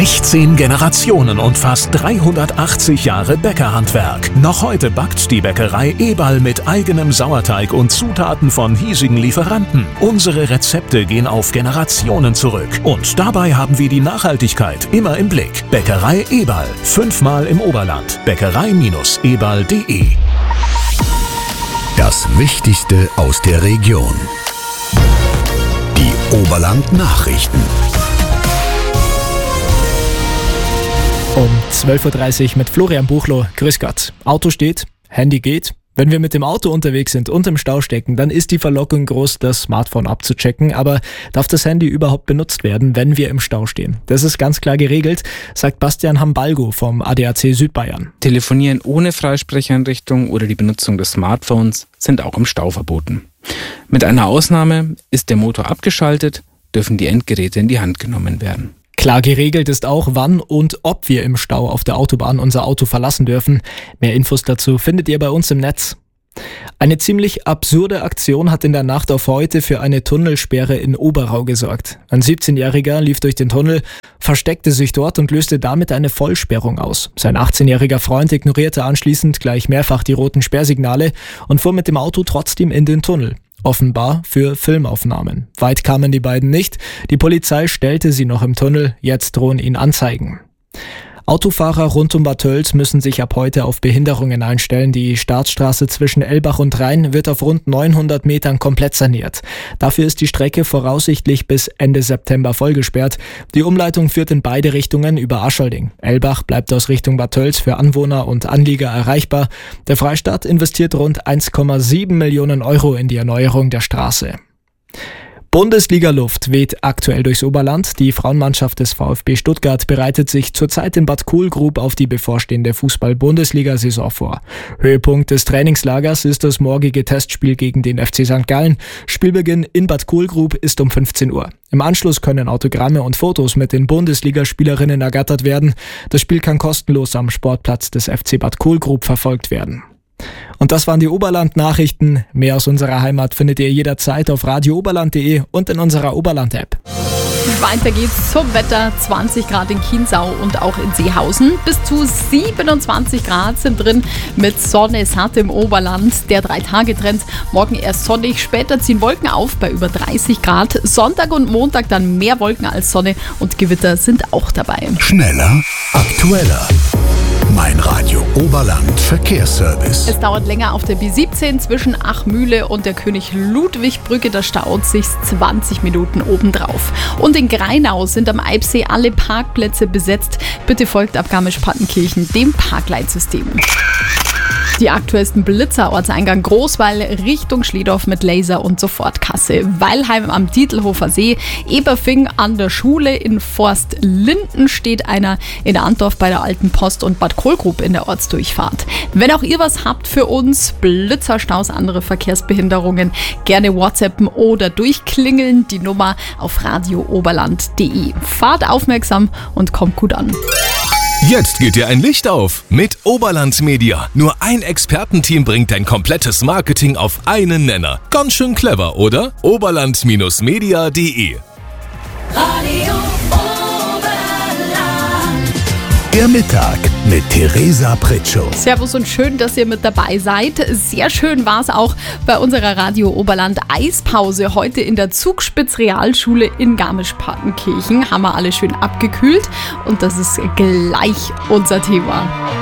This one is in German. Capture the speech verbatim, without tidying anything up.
sechzehn Generationen und fast dreihundertachtzig Jahre Bäckerhandwerk. Noch heute backt die Bäckerei Eberl mit eigenem Sauerteig und Zutaten von hiesigen Lieferanten. Unsere Rezepte gehen auf Generationen zurück. Und dabei haben wir die Nachhaltigkeit immer im Blick. Bäckerei Eberl. Fünfmal im Oberland. Bäckerei Eberl punkt de. Das Wichtigste aus der Region. Die Oberland-Nachrichten. Um zwölf Uhr dreißig mit Florian Buchloh. Grüß Gott. Auto steht, Handy geht. Wenn wir mit dem Auto unterwegs sind und im Stau stecken, dann ist die Verlockung groß, das Smartphone abzuchecken. Aber darf das Handy überhaupt benutzt werden, wenn wir im Stau stehen? Das ist ganz klar geregelt, sagt Bastian Hambalgo vom A D A C Südbayern. Telefonieren ohne Freisprecheinrichtung oder die Benutzung des Smartphones sind auch im Stau verboten. Mit einer Ausnahme: ist der Motor abgeschaltet, dürfen die Endgeräte in die Hand genommen werden. Klar geregelt ist auch, wann und ob wir im Stau auf der Autobahn unser Auto verlassen dürfen. Mehr Infos dazu findet ihr bei uns im Netz. Eine ziemlich absurde Aktion hat in der Nacht auf heute für eine Tunnelsperre in Oberau gesorgt. Ein siebzehnjähriger lief durch den Tunnel, versteckte sich dort und löste damit eine Vollsperrung aus. Sein achtzehnjähriger Freund ignorierte anschließend gleich mehrfach die roten Sperrsignale und fuhr mit dem Auto trotzdem in den Tunnel. Offenbar für Filmaufnahmen. Weit kamen die beiden nicht. Die Polizei stellte sie noch im Tunnel. Jetzt drohen ihnen Anzeigen. Autofahrer rund um Bad Tölz müssen sich ab heute auf Behinderungen einstellen. Die Staatsstraße zwischen Elbach und Rhein wird auf rund neunhundert Metern komplett saniert. Dafür ist die Strecke voraussichtlich bis Ende September vollgesperrt. Die Umleitung führt in beide Richtungen über Aschalding. Elbach bleibt aus Richtung Bad Tölz für Anwohner und Anlieger erreichbar. Der Freistaat investiert rund eins Komma sieben Millionen Euro in die Erneuerung der Straße. Bundesliga-Luft weht aktuell durchs Oberland. Die Frauenmannschaft des VfB Stuttgart bereitet sich zurzeit in Bad Kohlgrub auf die bevorstehende Fußball-Bundesliga-Saison vor. Höhepunkt des Trainingslagers ist das morgige Testspiel gegen den F C Sankt Gallen. Spielbeginn in Bad Kohlgrub ist um fünfzehn Uhr. Im Anschluss können Autogramme und Fotos mit den Bundesligaspielerinnen ergattert werden. Das Spiel kann kostenlos am Sportplatz des F C Bad Kohlgrub verfolgt werden. Und das waren die Oberland-Nachrichten. Mehr aus unserer Heimat findet ihr jederzeit auf radio oberland punkt de und in unserer Oberland-App. Weiter geht's zum Wetter. zwanzig Grad in Chiemsau und auch in Seehausen. Bis zu siebenundzwanzig Grad sind drin mit Sonne satt im Oberland. Der Drei-Tage-Trend. Morgen erst sonnig, später ziehen Wolken auf bei über dreißig Grad. Sonntag und Montag dann mehr Wolken als Sonne und Gewitter sind auch dabei. Schneller, aktueller. Mein Radio Oberland Verkehrsservice. Es dauert länger auf der B siebzehn zwischen Achmühle und der König-Ludwig-Brücke. Da staut sich zwanzig Minuten obendrauf. Und in Greinau sind am Eibsee alle Parkplätze besetzt. Bitte folgt ab Garmisch-Partenkirchen dem Parkleitsystem. Die aktuellsten Blitzer, Ortseingang Großwall Richtung Schledorf mit Laser- und Sofortkasse. Weilheim am Dietelhofer See, Eberfing an der Schule, in Forst-Linden steht einer, in Antdorf bei der Alten Post und Bad Kohlgrub in der Ortsdurchfahrt. Wenn auch ihr was habt für uns, Blitzerstaus, andere Verkehrsbehinderungen, gerne WhatsAppen oder durchklingeln. Die Nummer auf radio oberland punkt de. Fahrt aufmerksam und kommt gut an. Jetzt geht dir ein Licht auf mit Oberland Media. Nur ein Expertenteam bringt dein komplettes Marketing auf einen Nenner. Ganz schön clever, oder? oberland Media punkt de. Radio Der Mittag mit Theresa Pritschow. Servus und schön, dass ihr mit dabei seid. Sehr schön war es auch bei unserer Radio Oberland Eispause heute in der Zugspitz Realschule in Garmisch-Partenkirchen. Haben wir alle schön abgekühlt und das ist gleich unser Thema.